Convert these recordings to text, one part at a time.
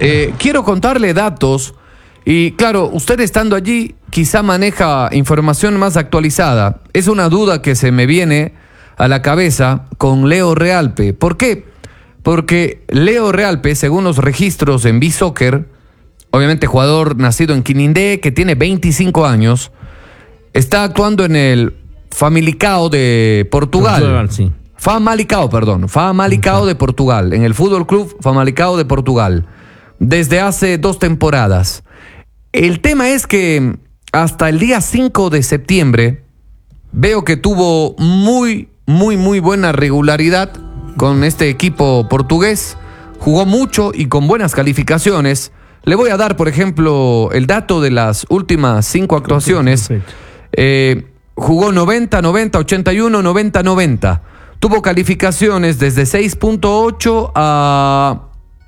quiero contarle datos y claro, usted estando allí quizá maneja información más actualizada. Es una duda que se me viene a la cabeza con Leo Realpe. ¿Por qué? Porque Leo Realpe, según los registros en B-Soccer, obviamente jugador nacido en Quinindé, que tiene 25 años, está actuando en el Famalicão de Portugal. Sí. Famalicão de Portugal, en el Fútbol Club Famalicão de Portugal, desde hace 2 temporadas. El tema es que hasta el día 5 de septiembre veo que tuvo muy buena regularidad con este equipo portugués. Jugó mucho y con buenas calificaciones. Le voy a dar, por ejemplo, el dato de las últimas 5 actuaciones. Jugó 90, 90, 81, 90, 90. Tuvo calificaciones desde 6.8 a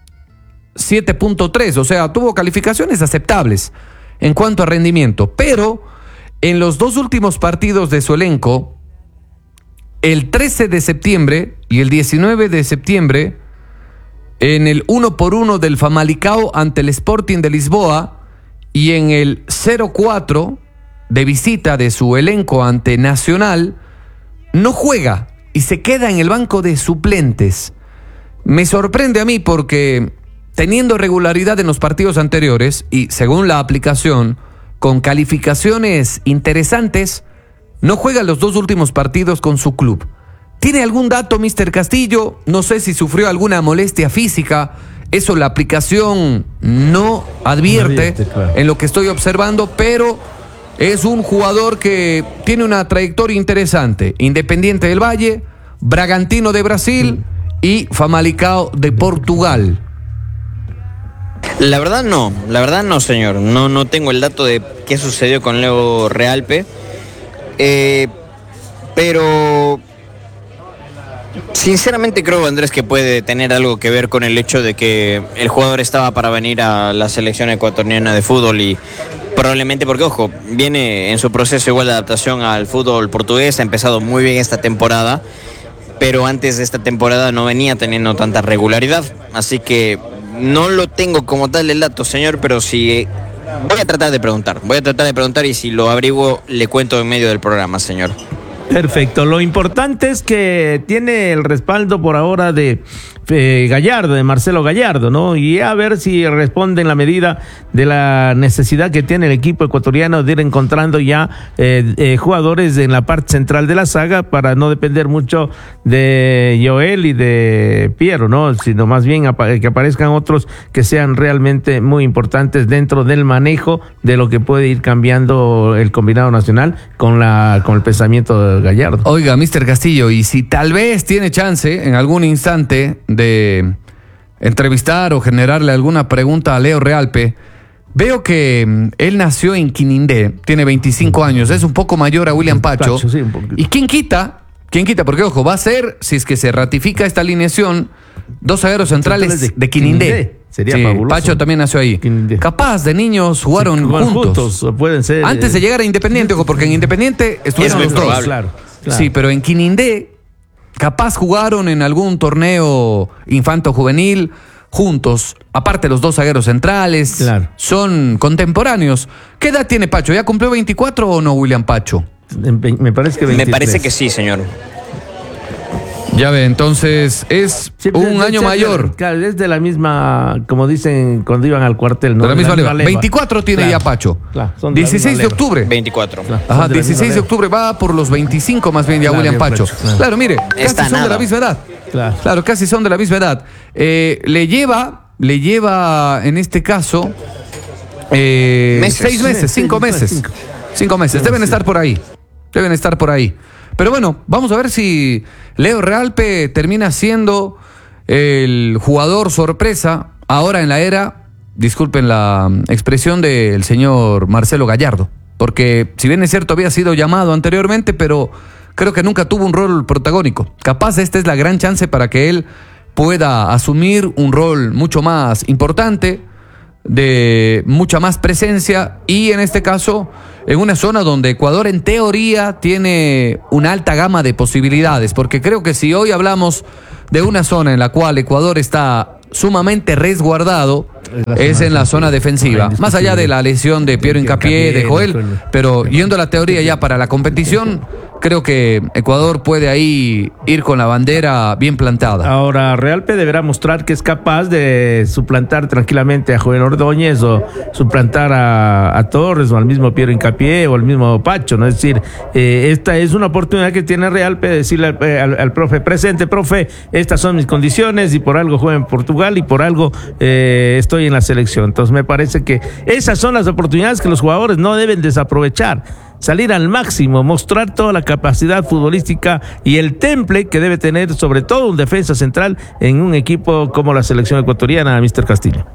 7.3, o sea, tuvo calificaciones aceptables en cuanto a rendimiento, pero en los 2 últimos partidos de su elenco, el 13 de septiembre y el 19 de septiembre, en el 1-1 del Famalicão ante el Sporting de Lisboa y en el 0-4 de visita de su elenco ante Nacional, no juega y se queda en el banco de suplentes. Me sorprende a mí porque teniendo regularidad en los partidos anteriores y según la aplicación, con calificaciones interesantes, no juega los 2 últimos partidos con su club. ¿Tiene algún dato, Mr. Castillo? No sé si sufrió alguna molestia física. Eso la aplicación no advierte, claro, en lo que estoy observando, pero es un jugador que tiene una trayectoria interesante. Independiente del Valle, Bragantino de Brasil y Famalicão de Portugal. La verdad no, señor. No tengo el dato de qué sucedió con Leo Realpe. Pero sinceramente creo, Andrés, que puede tener algo que ver con el hecho de que el jugador estaba para venir a la selección ecuatoriana de fútbol y probablemente porque, ojo, viene en su proceso igual de adaptación al fútbol portugués, ha empezado muy bien esta temporada, pero antes de esta temporada no venía teniendo tanta regularidad, así que no lo tengo como tal el dato, señor, pero sí voy a tratar de preguntar y si lo averiguo le cuento en medio del programa, señor. Perfecto, lo importante es que tiene el respaldo por ahora de Gallardo, de Marcelo Gallardo, ¿no? Y a ver si responde en la medida de la necesidad que tiene el equipo ecuatoriano de ir encontrando ya jugadores en la parte central de la saga para no depender mucho de Joel y de Piero, ¿no? Sino más bien que aparezcan otros que sean realmente muy importantes dentro del manejo de lo que puede ir cambiando el combinado nacional con el pensamiento de Gallardo. Oiga, Mr. Castillo, y si tal vez tiene chance en algún instante de entrevistar o generarle alguna pregunta a Leo Realpe, veo que él nació en Quinindé, tiene 25 años, es un poco mayor a William Pacho. Sí, ¿y quién quita? Porque ojo, va a ser, si es que se ratifica esta alineación, 2 zagueros centrales de Quinindé. Sería fabuloso. Pacho también nació ahí. Capaz de niños jugaron juntos. Pueden ser. Antes de llegar a Independiente, ojo, porque en Independiente estuvieron los 2. Claro. Sí, pero en Quinindé capaz jugaron en algún torneo infanto-juvenil juntos. Aparte los 2 zagueros centrales, claro, son contemporáneos. ¿Qué edad tiene Pacho? ¿Ya cumplió 24 o no, William Pacho? Me parece que 23. Me parece que sí, señor. Ya ve, entonces es un año mayor. Claro, es de la misma, como dicen cuando iban al cuartel, ¿no? De la misma leva. 24 tiene, claro, ya Pacho. Claro, 16 de octubre. 24. Claro, ajá, 16 de octubre va por los 25 más bien ya, claro, William Pacho. Claro, mire, casi son de la misma edad. Claro, casi son de la misma edad. Le lleva en este caso 6 meses, 5 meses. 5 meses, deben estar por ahí. Pero bueno, vamos a ver si Leo Realpe termina siendo el jugador sorpresa ahora en la era, disculpen la expresión, del señor Marcelo Gallardo. Porque si bien es cierto había sido llamado anteriormente, pero creo que nunca tuvo un rol protagónico. Capaz esta es la gran chance para que él pueda asumir un rol mucho más importante, de mucha más presencia y en este caso en una zona donde Ecuador en teoría tiene una alta gama de posibilidades, porque creo que si hoy hablamos de una zona en la cual Ecuador está sumamente resguardado es en la zona defensiva. Más allá de la lesión de Piero Hincapié, de Joel, pero yendo a la teoría ya para la competición, creo que Ecuador puede ahí ir con la bandera bien plantada. Ahora, Realpe deberá mostrar que es capaz de suplantar tranquilamente a Joel Ordóñez o suplantar a Torres o al mismo Piero Hincapié o al mismo Pacho, ¿no? Es decir, esta es una oportunidad que tiene Realpe de decirle al profe presente, profe, estas son mis condiciones y por algo juego en Portugal y por algo estoy en la selección. Entonces me parece que esas son las oportunidades que los jugadores no deben desaprovechar. Salir al máximo, mostrar toda la capacidad futbolística y el temple que debe tener sobre todo un defensa central en un equipo como la selección ecuatoriana, Mr. Castillo.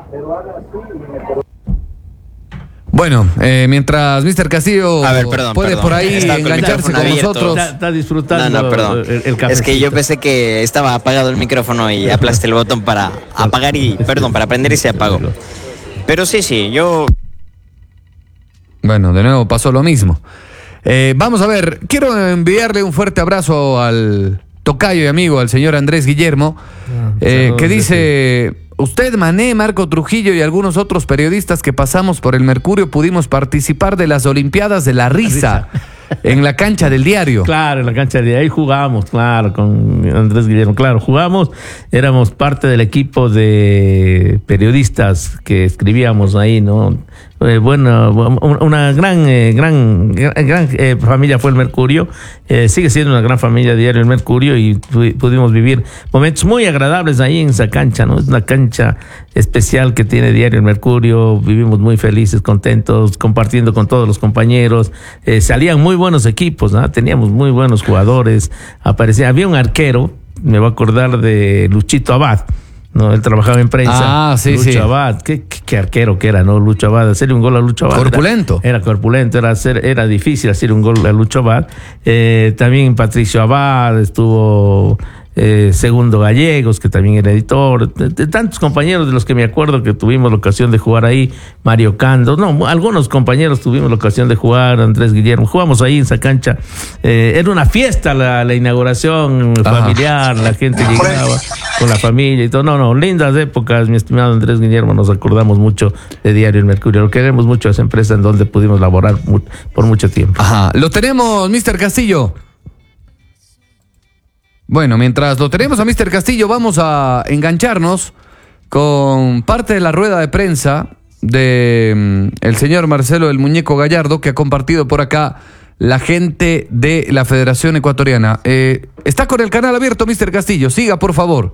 Bueno, mientras Mr. Castillo puede perdón. por ahí engancharse con nosotros. Está disfrutando. No, perdón. El cafecito. Es que yo pensé que estaba apagado el micrófono y aplasté el botón para apagar para prender y se apagó. Pero sí, yo... Bueno, de nuevo pasó lo mismo. Vamos a ver, quiero enviarle un fuerte abrazo al tocayo y amigo, al señor Andrés Guillermo, que dice: usted, Mané, Marco Trujillo y algunos otros periodistas que pasamos por el Mercurio pudimos participar de las Olimpiadas de la Risa en la cancha del Diario. Claro, en la cancha del Diario. Ahí jugamos, claro, con Andrés Guillermo. Claro, jugamos, éramos parte del equipo de periodistas que escribíamos ahí, ¿no? Bueno, una gran familia fue el Mercurio, sigue siendo una gran familia Diario el Mercurio y pudimos vivir momentos muy agradables ahí en esa cancha, ¿no? Es una cancha especial que tiene Diario el Mercurio, vivimos muy felices, contentos, compartiendo con todos los compañeros, salían muy buenos equipos, ¿no? Teníamos muy buenos jugadores, había un arquero, me voy a acordar de Luchito Abad. No, él trabajaba en prensa. Lucho Abad, qué arquero que era, ¿no? Lucho Abad, hacerle un gol a Lucho Abad. Corpulento. Era corpulento, era difícil hacer un gol a Lucho Abad. También Patricio Abad, estuvo Segundo Gallegos, que también era editor, de tantos compañeros de los que me acuerdo que tuvimos la ocasión de jugar ahí, Mario Cando, algunos compañeros tuvimos la ocasión de jugar, Andrés Guillermo, jugamos ahí en esa cancha, era una fiesta la inauguración familiar, la gente llegaba con la familia y todo, lindas épocas, mi estimado Andrés Guillermo, nos acordamos mucho de Diario El Mercurio, lo queremos mucho a esa empresa en donde pudimos laborar por mucho tiempo. Ajá, lo tenemos, Mr. Castillo. Bueno, mientras lo tenemos a Mr. Castillo, vamos a engancharnos con parte de la rueda de prensa de el señor Marcelo el Muñeco Gallardo, que ha compartido por acá la gente de la Federación Ecuatoriana. Está con el canal abierto, Mr. Castillo. Siga, por favor.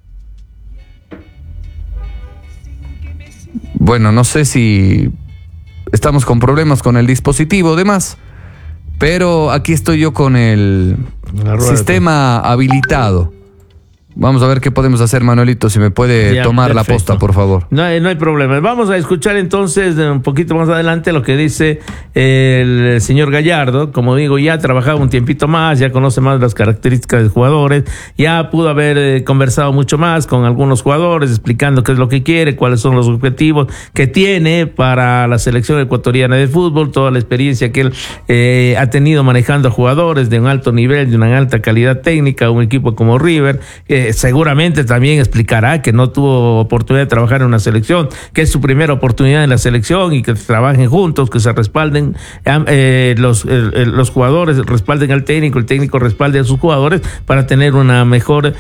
Bueno, no sé si estamos con problemas con el dispositivo, demás, pero aquí estoy yo con el sistema habilitado. Vamos a ver qué podemos hacer, Manuelito, si me puede tomar perfecto. La posta, por favor. No hay problema. Vamos a escuchar entonces un poquito más adelante lo que dice el señor Gallardo. Como digo, ya ha trabajado un tiempito más, ya conoce más las características de jugadores, ya pudo haber conversado mucho más con algunos jugadores, explicando qué es lo que quiere, cuáles son los objetivos que tiene para la selección ecuatoriana de fútbol, toda la experiencia que él ha tenido manejando a jugadores de un alto nivel, de una alta calidad técnica, un equipo como River, seguramente también explicará que no tuvo oportunidad de trabajar en una selección, que es su primera oportunidad en la selección y que trabajen juntos, que se respalden los jugadores, respalden al técnico, el técnico respalde a sus jugadores para tener una mejor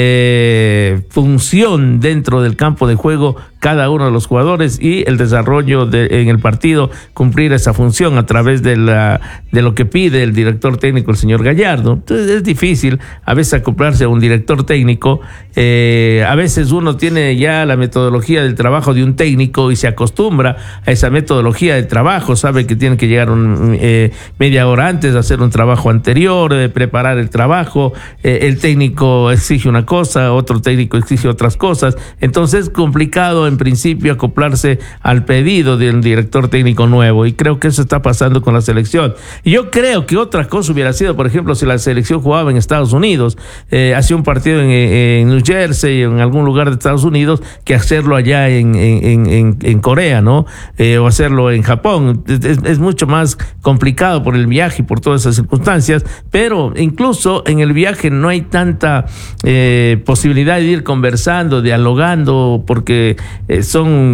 función dentro del campo de juego cada uno de los jugadores y el desarrollo en el partido, cumplir esa función a través de lo que pide el director técnico, el señor Gallardo. Entonces es difícil a veces acoplarse a un director técnico, a veces uno tiene ya la metodología del trabajo de un técnico y se acostumbra a esa metodología de trabajo, sabe que tiene que llegar media hora antes, hacer un trabajo anterior, preparar el trabajo, el técnico exige una cosa, otro técnico exige otras cosas, entonces es complicado en principio acoplarse al pedido del director técnico nuevo, y creo que eso está pasando con la selección. Y yo creo que otra cosa hubiera sido, por ejemplo, si la selección jugaba en Estados Unidos, hacía un partido en New Jersey, en algún lugar de Estados Unidos, que hacerlo allá en Corea, ¿no? O hacerlo en Japón. Es mucho más complicado por el viaje y por todas esas circunstancias, pero incluso en el viaje no hay tanta posibilidad de ir conversando, dialogando, porque son